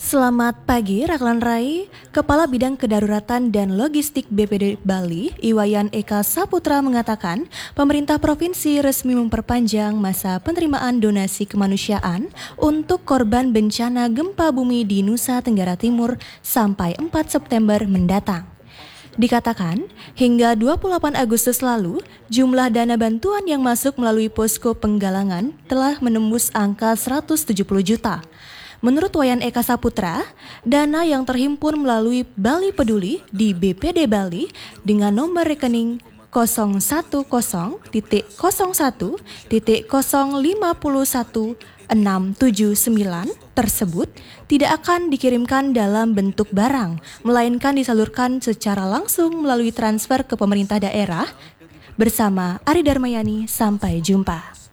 Selamat pagi, Raklan Rai. Kepala Bidang Kedaruratan dan Logistik BPD Bali, Iwayan Eka Saputra mengatakan, pemerintah provinsi resmi memperpanjang masa penerimaan donasi kemanusiaan untuk korban bencana gempa bumi di Nusa Tenggara Timur sampai 4 September mendatang. Dikatakan, hingga 28 Agustus lalu, jumlah dana bantuan yang masuk melalui posko penggalangan telah menembus angka 170 juta. Menurut Wayan Eka Saputra, dana yang terhimpun melalui Bali Peduli di BPD Bali dengan nomor rekening 010.01.051.679 tersebut tidak akan dikirimkan dalam bentuk barang, melainkan disalurkan secara langsung melalui transfer ke pemerintah daerah. Bersama Ari Darmayani, sampai jumpa.